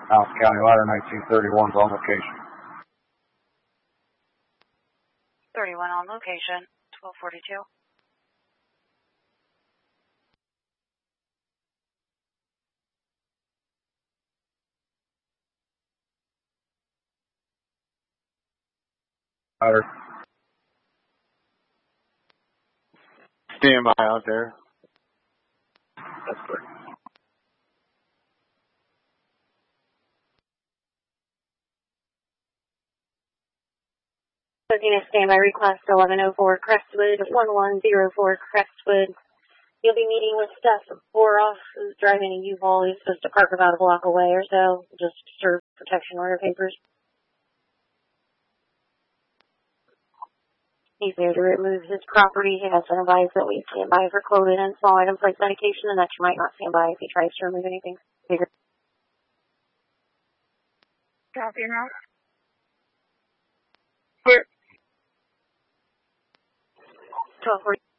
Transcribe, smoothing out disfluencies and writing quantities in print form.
House County Ladder 1931's on location. 31 on location, 1242. Ladder. Stand by out there. That's correct. Standby request 1104 Crestwood, 1104 Crestwood. You'll be meeting with Steph Boroff, who's driving a U-Haul. He's supposed to park about a block away or so. Just serve protection order papers. He's there to remove his property. He has to advise that we stand by for clothing and small items like medication, and that you might not stand by if he tries to remove anything bigger. Copy now. Clear. 1240.